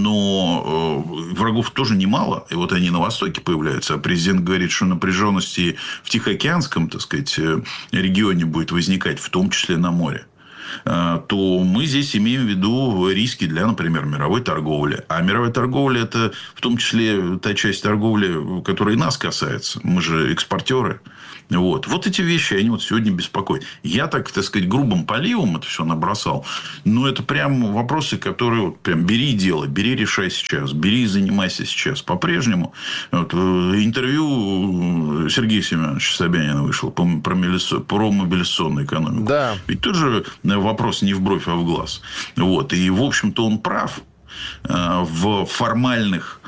но э, врагов тоже немало, и вот они на Востоке появляются, а президент говорит, что напряженности в Тихоокеанском, так сказать, регионе будет возникать, в том числе на море, то мы здесь имеем в виду риски для, например, мировой торговли. А мировая торговля – это в том числе та часть торговли, которая и нас касается. Мы же экспортеры. Вот. Вот эти вещи, они вот сегодня беспокоят. Я так, так сказать, грубым поливом это все набросал. Но это прям вопросы, которые вот прям бери и делай, бери, решай сейчас, бери и занимайся сейчас. По-прежнему. Вот, интервью Сергея Семеновича Собянина вышло про, про мобилизационную экономику. Да. Ведь тоже вопрос не в бровь, а в глаз. Вот. И, в общем-то, он прав в формальных,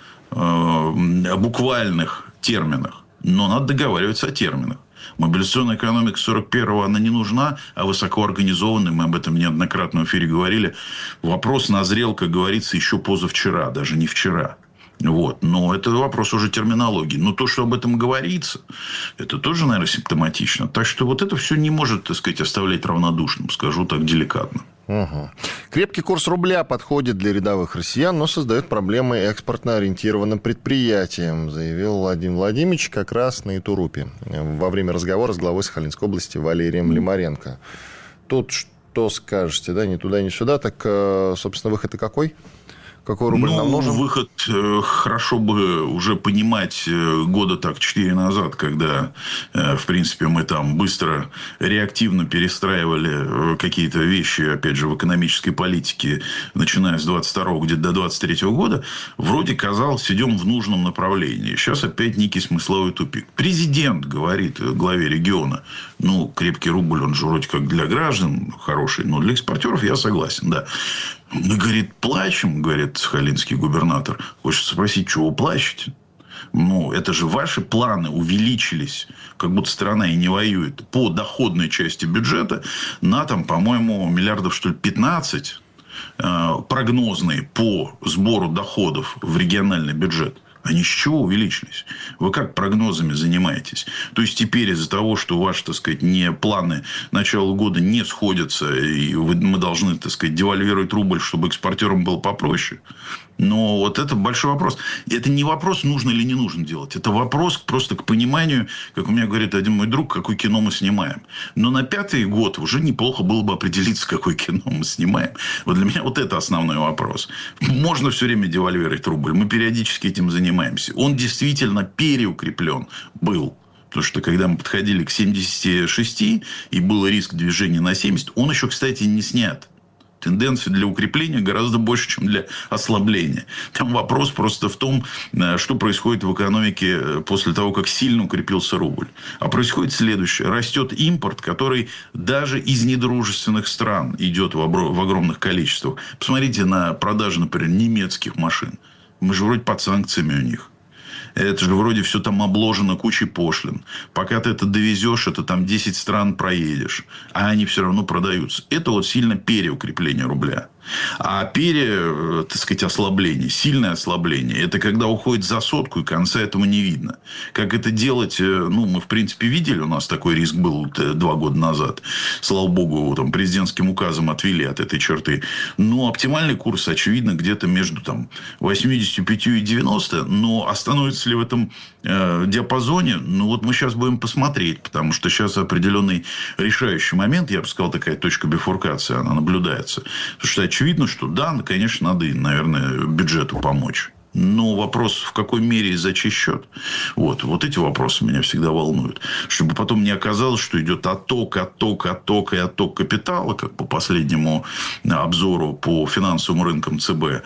буквальных терминах. Но надо договариваться о терминах. Мобилизационная экономика сорок первого, она не нужна, а высокоорганизованная, мы об этом неоднократно в эфире говорили. Вопрос назрел, как говорится, еще позавчера, даже не вчера. Вот. Но это вопрос уже терминологии. Но то, что об этом говорится, это тоже, наверное, симптоматично. Так что вот это все не может, так сказать, оставлять равнодушным, скажу так деликатно. Угу. Крепкий курс рубля подходит для рядовых россиян, но создает проблемы экспортно ориентированным предприятиям, заявил Владимир Владимирович как раз на Итурупе во время разговора с главой Сахалинской области Валерием Лимаренко. Тут что скажете, да, ни туда, ни сюда, так, собственно, выход и какой? Какой рубль ну, нам нужен? Выход э, хорошо бы уже понимать э, года так четыре назад, когда, э, в принципе, мы там быстро, реактивно перестраивали э, какие-то вещи, опять же, в экономической политике, начиная с двадцать второго где-то до двадцать третьего года, вроде казалось, идем в нужном направлении. Сейчас опять некий смысловой тупик. Президент говорит главе региона, ну, крепкий рубль, он же вроде как для граждан хороший, но для экспортеров я согласен, да. Мы, говорит, плачем, говорит сахалинский губернатор. Хочется спросить, чего вы плачете? Ну, это же ваши планы увеличились, как будто страна и не воюет, по доходной части бюджета на, там, по-моему, миллиардов, что ли, пятнадцать э, прогнозные по сбору доходов в региональный бюджет. Они с чего увеличились? Вы как прогнозами занимаетесь? То есть, теперь из-за того, что ваши, так сказать, не планы начала года не сходятся, и мы должны, так сказать, девальвировать рубль, чтобы экспортерам было попроще. Но вот это большой вопрос. Это не вопрос, нужно или не нужно делать. Это вопрос просто к пониманию, как у меня говорит один мой друг, какое кино мы снимаем. Но на пятый год уже неплохо было бы определиться, какое кино мы снимаем. Вот для меня вот это основной вопрос. Можно все время девальвировать рубль. Мы периодически этим занимаемся. Он действительно переукреплен был. Потому что, когда мы подходили к семидесяти шести, и был риск движения на семьдесят, он еще, кстати, не снят. Тенденция для укрепления гораздо больше, чем для ослабления. Там вопрос просто в том, что происходит в экономике после того, как сильно укрепился рубль. А происходит следующее. Растет импорт, который даже из недружественных стран идет в огромных количествах. Посмотрите на продажи, например, немецких машин. Мы же вроде под санкциями у них. Это же вроде все там обложено кучей пошлин. Пока ты это довезешь, это там десять стран проедешь. А они все равно продаются. Это вот сильно переукрепление рубля. А пере, так сказать, ослабление, сильное ослабление, это когда уходит за сотку, и конца этого не видно. Как это делать, ну, мы, в принципе, видели, у нас такой риск был два года назад. Слава богу, там, президентским указом отвели от этой черты. Но оптимальный курс, очевидно, где-то между там, восемьдесят пять и девяносто. Но остановится ли в этом э, диапазоне? Ну, вот мы сейчас будем посмотреть. Потому что сейчас определенный решающий момент, я бы сказал, такая точка бифуркации, она наблюдается. Потому что очевидно, что да, конечно, надо, наверное, бюджету помочь. Но вопрос, в какой мере и за чей счет. Вот, вот эти вопросы меня всегда волнуют. Чтобы потом не оказалось, что идет отток, отток, отток и отток капитала, как по последнему обзору по финансовым рынкам ЦБ.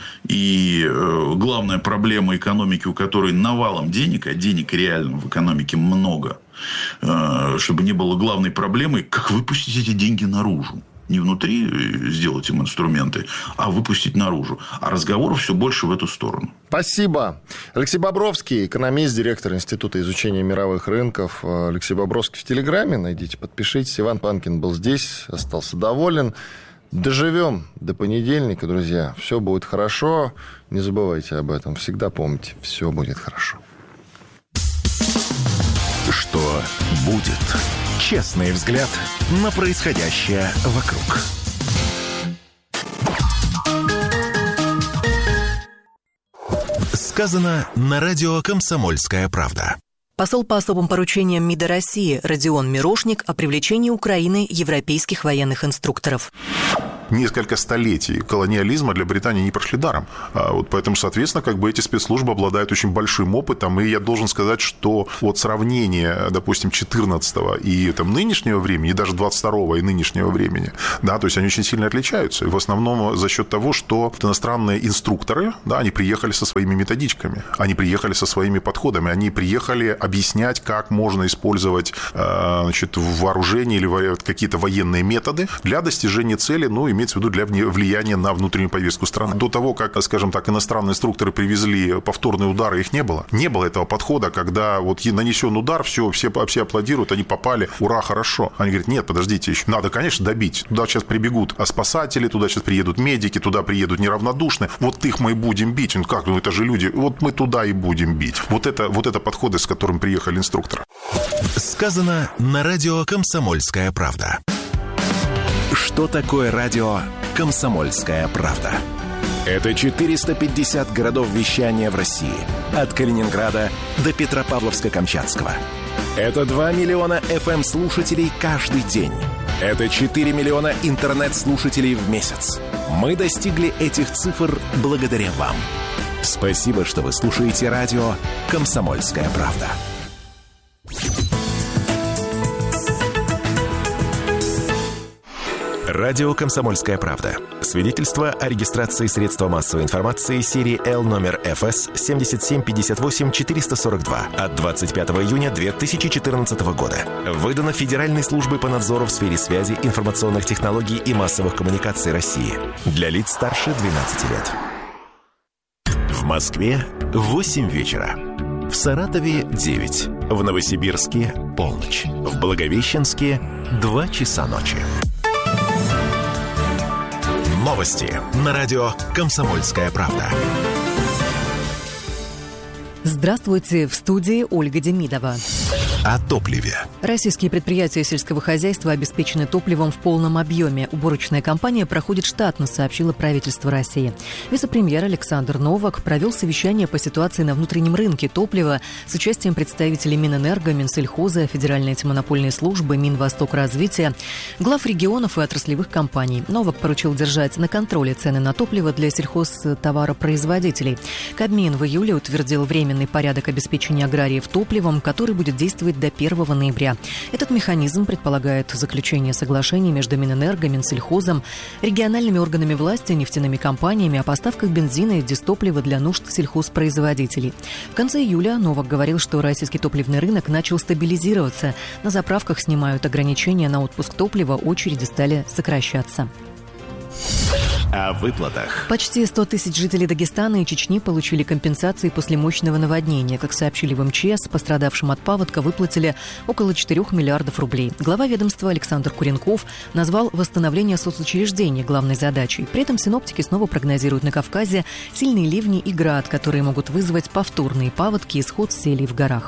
И э, главная проблема экономики, у которой навалом денег, а денег реально в экономике много, э, чтобы не было главной проблемой, как выпустить эти деньги наружу. не внутри сделать им инструменты, а выпустить наружу. А разговоров все больше в эту сторону. Спасибо. Алексей Бобровский, экономист, директор Института изучения мировых рынков. Алексей Бобровский в Телеграме. Найдите, подпишитесь. Иван Панкин был здесь, остался доволен. Доживем до понедельника, друзья. Все будет хорошо. Не забывайте об этом. Всегда помните, все будет хорошо. Что будет? Честный взгляд на происходящее вокруг. Сказано на радио «Комсомольская правда». Посол по особым поручениям МИДа России Родион Мирошник о привлечении Украины европейских военных инструкторов. Несколько столетий колониализма для Британии не прошли даром. А вот поэтому, соответственно, как бы эти спецслужбы обладают очень большим опытом. И я должен сказать, что вот сравнение, допустим, четырнадцатого и там, нынешнего времени, и даже двадцать второго и нынешнего времени, да, то есть они очень сильно отличаются. И в основном за счет того, что иностранные инструкторы, да, они приехали со своими методичками, они приехали со своими подходами, они приехали объяснять, как можно использовать, значит, вооружение или какие-то военные методы для достижения цели, ну, имеется в виду для влияния на внутреннюю повестку страны. До того, как, скажем так, иностранные инструкторы привезли повторные удары, их не было. Не было этого подхода, когда вот нанесен удар, все, все, все аплодируют, они попали, ура, хорошо. Они говорят, нет, подождите, еще надо, конечно, добить. Туда сейчас прибегут спасатели, туда сейчас приедут медики, туда приедут неравнодушные. Вот их мы и будем бить. Ну как, ну это же люди, вот мы туда и будем бить. Вот это, вот это подходы, с которым приехали инструкторы. Сказано на радио «Комсомольская правда». Что такое радио «Комсомольская правда»? Это четыреста пятьдесят городов вещания в России. От Калининграда до Петропавловска-Камчатского. Это два миллиона эф эм-слушателей каждый день. Это четыре миллиона интернет-слушателей в месяц. Мы достигли этих цифр благодаря вам. Спасибо, что вы слушаете радио «Комсомольская правда». Радио «Комсомольская правда». Свидетельство о регистрации средства массовой информации серии Л номер эф эс семь семь пять восемь четыре сорок два от двадцать пятого июня две тысячи четырнадцатого года. Выдано Федеральной службой по надзору в сфере связи, информационных технологий и массовых коммуникаций России. Для лиц старше двенадцати лет. В Москве восемь вечера. В Саратове девять. В Новосибирске полночь. В Благовещенске два часа ночи. Новости на радио «Комсомольская правда». Здравствуйте, в студии Ольга Демидова. О топливе. Российские предприятия сельского хозяйства обеспечены топливом в полном объеме. Уборочная кампания проходит штатно, сообщило правительство России. Вице-премьер Александр Новак провел совещание по ситуации на внутреннем рынке топлива с участием представителей Минэнерго, Минсельхоза, Федеральной антимонопольной службы, Минвостокразвития, глав регионов и отраслевых компаний. Новак поручил держать на контроле цены на топливо для сельхозтоваропроизводителей. Кабмин в июле утвердил временный порядок обеспечения аграриев топливом, который будет действовать до первого ноября. Этот механизм предполагает заключение соглашений между Минэнерго, Минсельхозом, региональными органами власти, нефтяными компаниями о поставках бензина и дистоплива для нужд сельхозпроизводителей. В конце июля Новак говорил, что российский топливный рынок начал стабилизироваться. На заправках снимают ограничения на отпуск топлива, очереди стали сокращаться. О выплатах. Почти сто тысяч жителей Дагестана и Чечни получили компенсации после мощного наводнения. Как сообщили в эм че эс, пострадавшим от паводка выплатили около четырёх миллиардов рублей. Глава ведомства Александр Куренков назвал восстановление соцучреждений главной задачей. При этом синоптики снова прогнозируют на Кавказе сильные ливни и град, которые могут вызвать повторные паводки и сход селей в горах.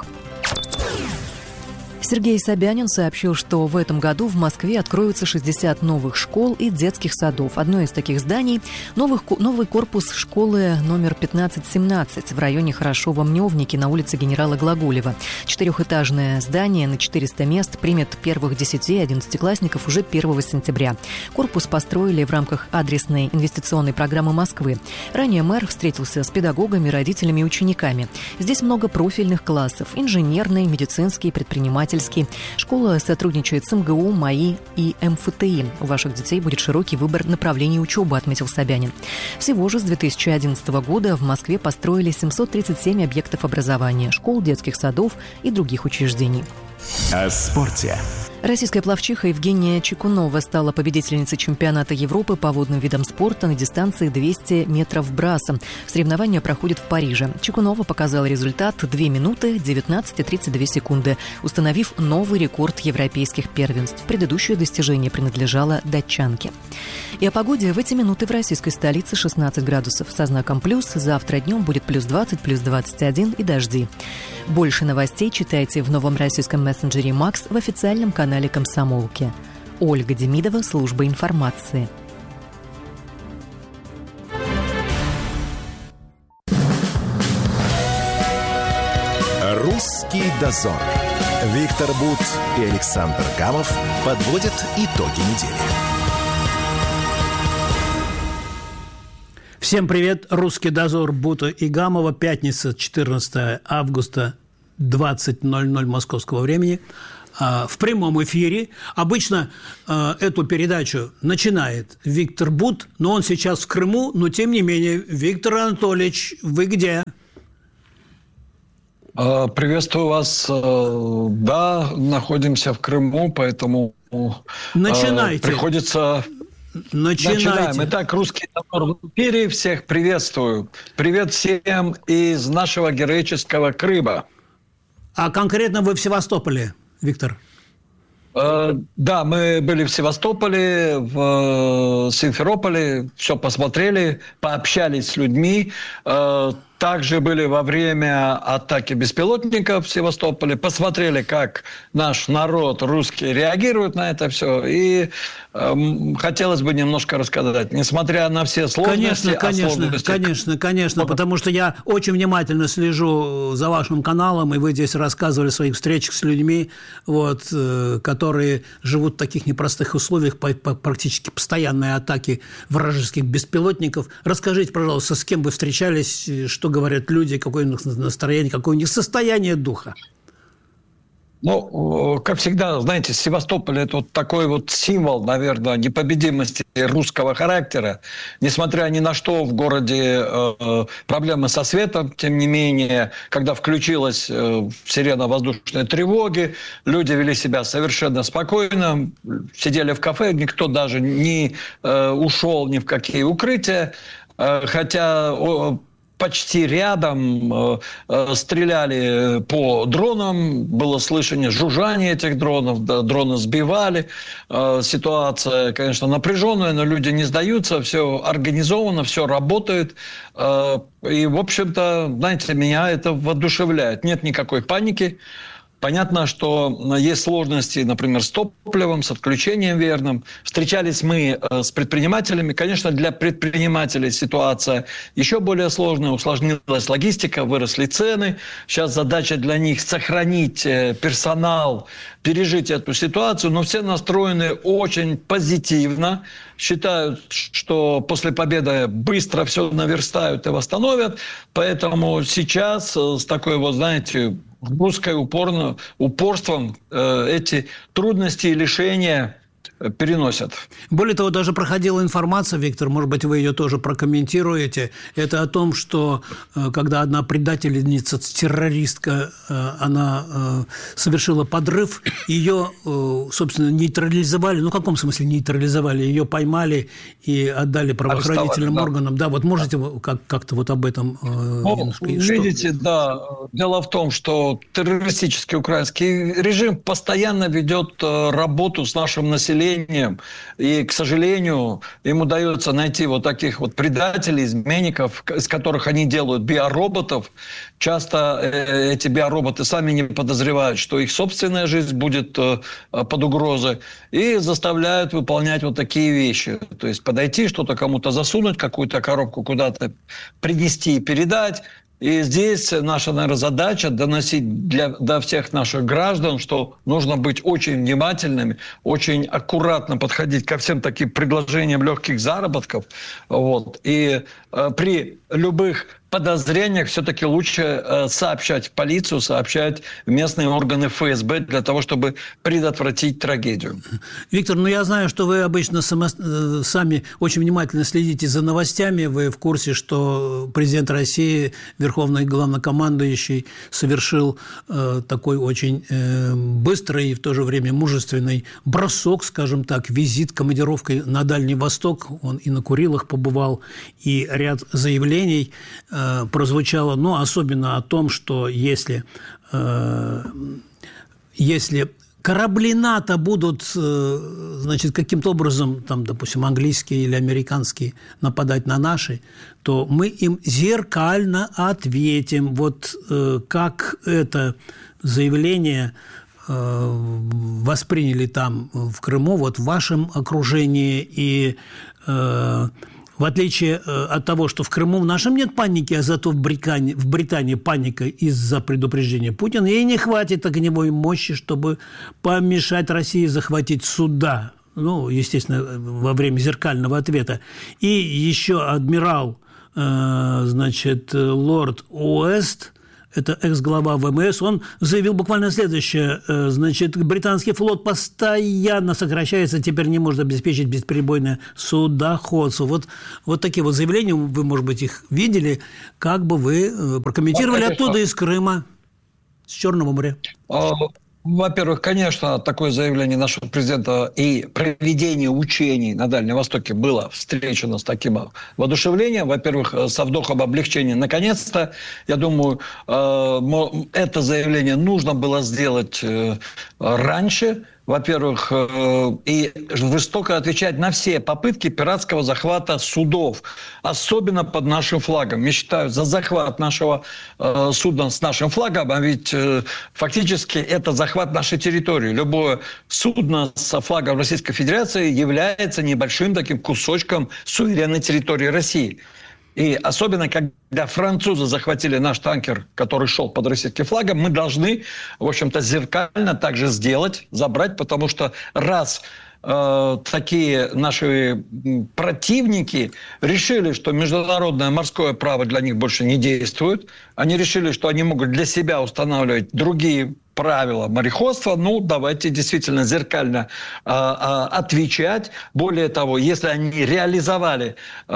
Сергей Собянин сообщил, что в этом году в Москве откроются шестьдесят новых школ и детских садов. Одно из таких зданий – новых, новый корпус школы номер пятнадцать семнадцать в районе Хорошова-Мневники на улице генерала Глаголева. Четырехэтажное здание на четыреста мест примет первых десяти-одиннадцатиклассников уже первого сентября. Корпус построили в рамках адресной инвестиционной программы Москвы. Ранее мэр встретился с педагогами, родителями и учениками. Здесь много профильных классов – инженерный, медицинский, предпринимательский. Школа сотрудничает с эм гэ у, МАИ и эм эф тэ и. У ваших детей будет широкий выбор направлений учебы, отметил Собянин. Всего же с две тысячи одиннадцатого года в Москве построили семьсот тридцать семь объектов образования, школ, детских садов и других учреждений. О спорте. Российская пловчиха Евгения Чекунова стала победительницей чемпионата Европы по водным видам спорта на дистанции двести метров брасом. Соревнования проходят в Париже. Чекунова показала результат две минуты девятнадцать и тридцать две секунды, установив новый рекорд европейских первенств. Предыдущее достижение принадлежало датчанке. И о погоде. В эти минуты в российской столице шестнадцать градусов со знаком плюс. Завтра днем будет плюс двадцать, плюс двадцать один и дожди. Больше новостей читайте в новом российском мессенджере «Макс» в официальном канале «Комсомолки». Ольга Демидова, служба информации. «Русский дозор». Виктор Бут и Александр Гамов подводят итоги недели. Всем привет. «Русский дозор» Бута и Гамова. Пятница, четырнадцатое августа, двадцать ноль ноль московского времени. В прямом эфире. Обычно эту передачу начинает Виктор Бут, но он сейчас в Крыму. Но, тем не менее, Виктор Анатольевич, вы где? Приветствую вас. Да, находимся в Крыму, поэтому Начинайте. приходится... Начинайте. Начинаем. Итак, «Русский дозор» в эфире. Всех приветствую. Привет всем из нашего героического Крыма. А конкретно вы в Севастополе, Виктор? Да, мы были в Севастополе, в Симферополе, все посмотрели, пообщались с людьми. Также были во время атаки беспилотников в Севастополе, посмотрели, как наш народ русский реагирует на это все. И э, хотелось бы немножко рассказать, несмотря на все сложности. Конечно, конечно, сложности... конечно, конечно, потому что я очень внимательно слежу за вашим каналом, и вы здесь рассказывали о своих встречах с людьми, вот, э, которые живут в таких непростых условиях, по, по, практически постоянные атаки вражеских беспилотников. Расскажите, пожалуйста, с кем вы встречались, что говорят люди, какое у них настроение, какое у них состояние духа? Ну, как всегда, знаете, Севастополь – это вот такой вот символ, наверное, непобедимости русского характера. Несмотря ни на что, в городе э, проблемы со светом. Тем не менее, когда включилась э, сирена воздушной тревоги, люди вели себя совершенно спокойно, сидели в кафе, никто даже не э, ушел ни в какие укрытия. Э, хотя... Э, Почти рядом э, э, стреляли по дронам, было слышно жужжание этих дронов, да, дроны сбивали. Э, ситуация, конечно, напряженная, но люди не сдаются, все организовано, все работает. Э, и, в общем-то, знаете, меня это воодушевляет. Нет никакой паники. Понятно, что есть сложности, например, с топливом, с отключением верным. Встречались мы с предпринимателями. Конечно, для предпринимателей ситуация еще более сложная. Усложнилась логистика, выросли цены. Сейчас задача для них сохранить персонал, пережить эту ситуацию. Но все настроены очень позитивно. Считают, что после победы быстро все наверстают и восстановят. Поэтому сейчас с такой вот, знаете, русской упорно, упорством э, эти трудности и лишения переносят. Более того, даже проходила информация, Виктор, может быть, вы ее тоже прокомментируете, это о том, что когда одна предательница, террористка, она совершила подрыв, ее, собственно, нейтрализовали, ну, в каком смысле нейтрализовали? Ее поймали и отдали правоохранительным да. органам. Да, вот можете как- как-то вот об этом ну, видите, что? Да, дело в том, что террористический украинский режим постоянно ведет работу с нашим населением, и, к сожалению, им удается найти вот таких вот предателей, изменников, из которых они делают биороботов. Часто эти биороботы сами не подозревают, что их собственная жизнь будет под угрозой, и заставляют выполнять вот такие вещи. То есть подойти, что-то кому-то засунуть, какую-то коробку куда-то принести и передать. И здесь наша, наверное, задача доносить для, до всех наших граждан, что нужно быть очень внимательными, очень аккуратно подходить ко всем таким предложениям легких заработков. Вот. И э, при любых подозрениях все-таки лучше сообщать в полицию, сообщать в местные органы эф эс бэ для того, чтобы предотвратить трагедию. Виктор, ну я знаю, что вы обычно само, сами очень внимательно следите за новостями. Вы в курсе, что президент России, верховный главнокомандующий, совершил э, такой очень э, быстрый и в то же время мужественный бросок, скажем так, визит, командировкой на Дальний Восток. Он и на Курилах побывал, и ряд заявлений э, прозвучало, но особенно о том, что если, э, если корабли НАТО будут, э, значит, каким-то образом, там, допустим, английские или американские нападать на наши, то мы им зеркально ответим. Вот э, как это заявление восприняли там, в Крыму, вот в вашем окружении, и э, в отличие от того, что в Крыму в нашем нет паники, а зато в Британии, в Британии паника из-за предупреждения Путина, ей не хватит огневой мощи, чтобы помешать России захватить суда, ну, естественно, во время зеркального ответа. И еще адмирал, э, значит, лорд Уэст, это экс-глава вэ эм эс, он заявил буквально следующее. Значит, британский флот постоянно сокращается, теперь не может обеспечить бесперебойное судоходство. Вот, вот такие вот заявления, вы, может быть, их видели. Как бы вы прокомментировали ну, оттуда из Крыма, с Черного моря? Во-первых, конечно, такое заявление нашего президента и проведение учений на Дальнем Востоке было встречено с таким воодушевлением. Во-первых, со вдохом облегчения. Наконец-то, я думаю, это заявление нужно было сделать раньше. Во-первых, и жестоко отвечать на все попытки пиратского захвата судов, особенно под нашим флагом. Я считаю, за захват нашего судна с нашим флагом, а ведь фактически это захват нашей территории. Любое судно со флагом Российской Федерации является небольшим таким кусочком суверенной территории России. И особенно, когда французы захватили наш танкер, который шел под российским флагом, мы должны, в общем-то, зеркально также сделать, забрать, потому что раз э, такие наши противники решили, что международное морское право для них больше не действует, они решили, что они могут для себя устанавливать другие правила мореходства, ну, давайте действительно зеркально э, э, отвечать. Более того, если они реализовали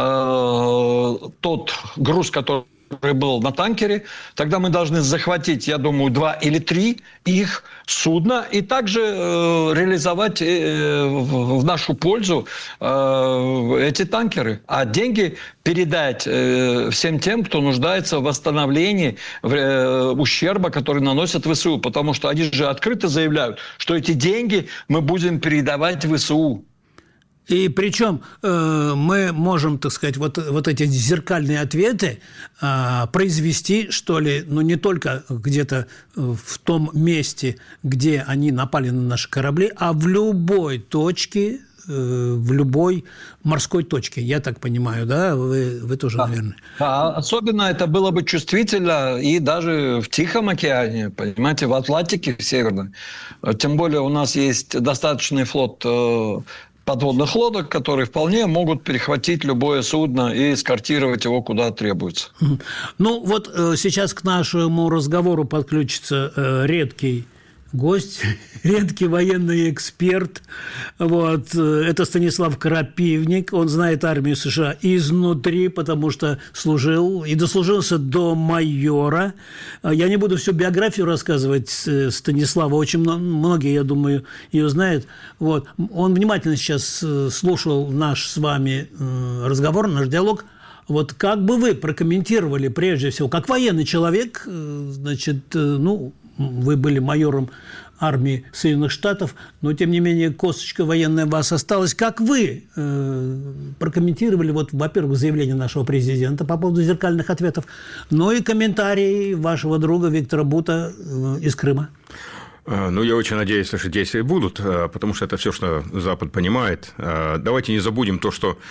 э, тот груз, который был на танкере, тогда мы должны захватить, я думаю, два или три их судна и также э, реализовать э, в, в нашу пользу э, эти танкеры. А деньги передать э, всем тем, кто нуждается в восстановлении э, ущерба, который наносят вэ эс у. Потому что они же открыто заявляют, что эти деньги мы будем передавать вэ эс у. И причем э, мы можем, так сказать, вот, вот эти зеркальные ответы э, произвести, что ли, ну, не только где-то в том месте, где они напали на наши корабли, а в любой точке, э, в любой морской точке, я так понимаю, да? Вы, вы тоже, да. наверное. А особенно это было бы чувствительно и даже в Тихом океане, понимаете, в Атлантике в Северной. Тем более у нас есть достаточный флот э, подводных лодок, которые вполне могут перехватить любое судно и эскортировать его куда требуется. Ну, вот э, сейчас к нашему разговору подключится э, редкий гость, редкий военный эксперт. Вот. Это Станислав Крапивник. Он знает армию США изнутри, потому что служил и дослужился до майора. Я не буду всю биографию рассказывать Станислава. Очень многие, я думаю, ее знают. Вот. Он внимательно сейчас слушал наш с вами разговор, наш диалог. Вот как бы вы прокомментировали, прежде всего, как военный человек, значит, ну, вы были майором армии Соединенных Штатов, но, тем не менее, косточка военная у вас осталась. Как вы э, прокомментировали, вот, во-первых, заявление нашего президента по поводу зеркальных ответов, но и комментарии вашего друга Виктора Бута э, из Крыма? Ну, я очень надеюсь, что действия будут, потому что это все, что Запад понимает. Давайте не забудем то, что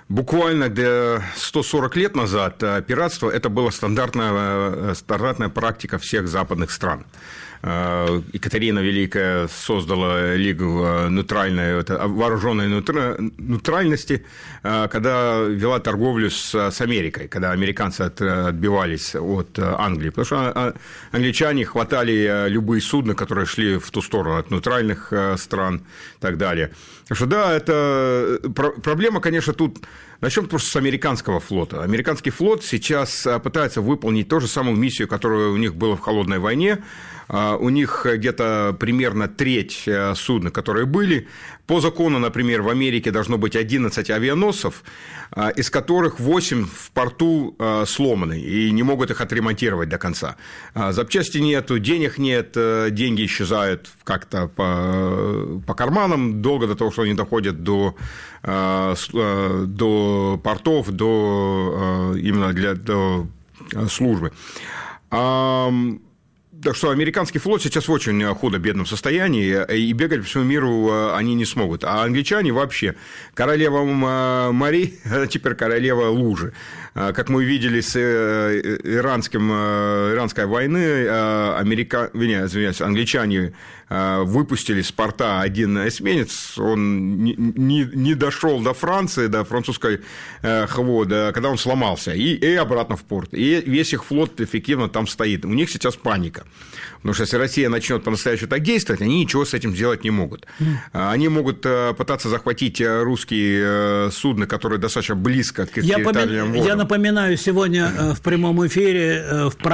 Буквально до сто сорок лет назад пиратство – это была стандартная, стандартная практика всех западных стран. Екатерина Великая создала Лигу нейтральной, вооруженной нейтральности, когда вела торговлю с, с Америкой, когда американцы от, отбивались от Англии. Потому что англичане хватали любые судна, которые шли в ту сторону от нейтральных стран и так далее. Так что да, это проблема, конечно, тут. Начнем просто с американского флота. Американский флот сейчас пытается выполнить ту же самую миссию, которая у них была в холодной войне. У них где-то примерно треть судна, которые были. По закону, например, в Америке должно быть одиннадцать авианосцев, из которых восемь в порту сломаны и не могут их отремонтировать до конца. Запчасти нету, денег нет, деньги исчезают как-то по, по карманам долго до того, что они доходят до, до портов, до, именно для, до службы. Так что американский флот сейчас в очень худо-бедном состоянии, и бегать по всему миру они не смогут. А англичане вообще королева морей, теперь королева лужи. Как мы видели с иранским, иранской войны, америка... извиняюсь, англичане выпустили с порта один эсминец, он не, не, не дошел до Франции, до французской хвода, когда он сломался, и, и обратно в порт. И весь их флот эффективно там стоит. У них сейчас паника. Потому что если Россия начнет по-настоящему так действовать, они ничего с этим сделать не могут. Они могут пытаться захватить русские судна, которые достаточно близко к территориальным водам. Я напоминаю, сегодня в прямом эфире в